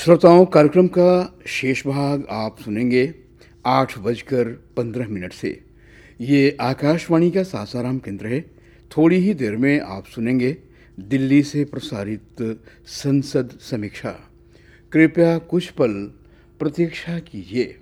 श्रोताओं, कार्यक्रम का शेष भाग आप सुनेंगे 8:15 से। ये आकाशवाणी का सासाराम केंद्र है। थोड़ी ही देर में आप सुनेंगे दिल्ली से प्रसारित संसद समीक्षा। कृपया कुछ पल प्रतीक्षा कीजिए।